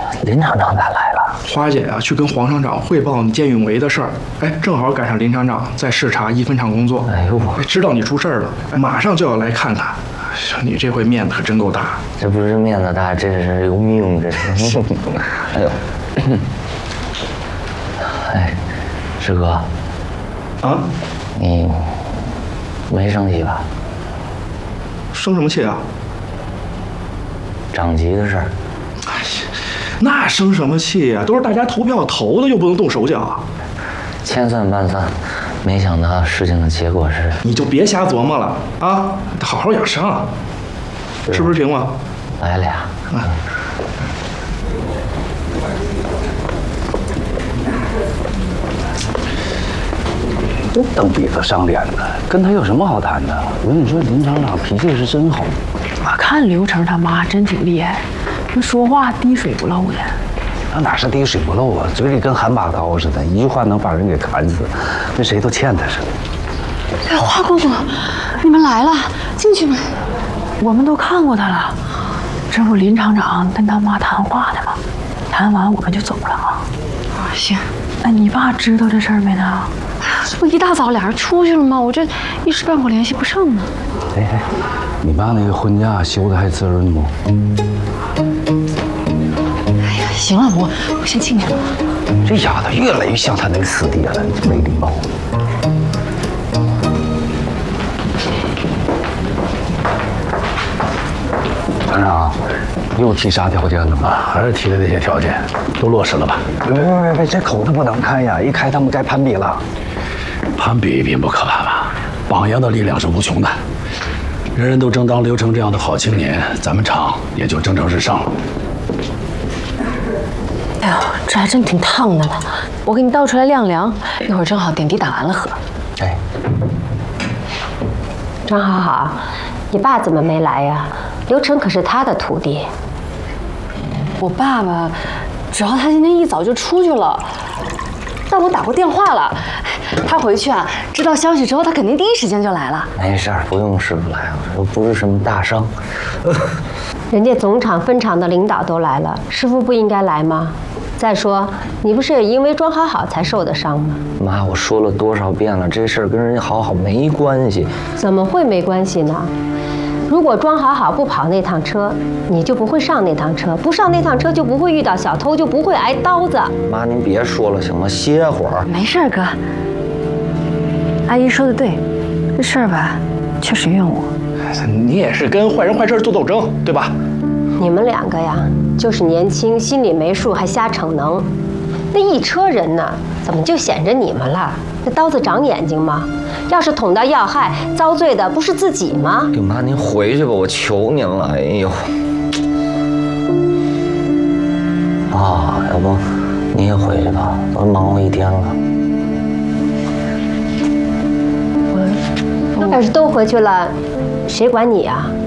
林厂长咋来了？ 花姐啊，去跟黄厂长汇报你见运维的事儿，哎，正好赶上林厂长在视察一分厂工作。 哎呦， 知道你出事儿了，马上就要来看看。你这回面子可真够大。 这不是面子大，这是有命，这是。哎呦，哎，师哥， 啊， 你没生气吧？ 生什么气啊？ 长级的事儿。 哎呀，那生什么气呀？都是大家投票投的，又不能动手脚。 千算万算，没想到事情的结果是…… 你就别瞎琢磨了啊！好好养伤，是不是平吗？ 来俩。 真蹬鼻子上脸的，跟他有什么好谈的？我跟你说，林厂长脾气是真好。 我看刘成他妈真挺厉害，那说话滴水不漏的。 他哪是滴水不漏啊，嘴里跟含把刀似的，一句话能把人给砍死，跟谁都欠他似的。 哎，花姑姑，你们来了，进去吧。我们都看过他了，这不林厂长跟他妈谈话呢吗？谈完我们就走了吗？啊，行。哎，你爸知道这事儿没呢？这不一大早俩人出去了吗？我这一时半会联系不上呢。 哎，你爸那个婚假休的还滋润不？ 哎呀，行了，我先进去了。 这丫头越来越像他那个师弟了，没礼貌。厂长，又提啥条件了吗？ 还是提的那些条件，都落实了吧？ 别，这口子不能开呀！一开他们该攀比了。 攀比并不可怕吧？榜样的力量是无穷的，人人都争当刘成这样的好青年，咱们厂也就蒸蒸日上了。 哎呦，这还真挺烫的呢，我给你倒出来晾凉，一会儿正好点滴打完了喝。 哎， 张好好，你爸怎么没来呀？刘成可是他的徒弟。 我爸爸，主要他今天一早就出去了，但我打过电话了，他回去啊，知道消息之后，他肯定第一时间就来了。 没事儿，不用师傅来，又不是什么大伤。 人家总厂分厂的领导都来了，师傅不应该来吗？再说，你不是也因为庄好好才受的伤吗？ 妈，我说了多少遍了，这事儿跟人家好好没关系。 怎么会没关系呢？如果庄好好不跑那趟车，你就不会上那趟车，不上那趟车就不会遇到小偷，就不会挨刀子。 妈，您别说了行吗？歇会儿。 没事儿，哥。阿姨说的对，这事儿吧，确实怨我。 你也是跟坏人坏事做斗争，对吧？ 你们两个呀，就是年轻，心里没数，还瞎逞能。那一车人呢，怎么就显着你们了？这刀子长眼睛吗？要是捅到要害，遭罪的不是自己吗？ 舅妈，您回去吧，我求您了。哎呦，啊，要不你也回去吧，都忙活一天了。 要是都回去了，谁管你啊？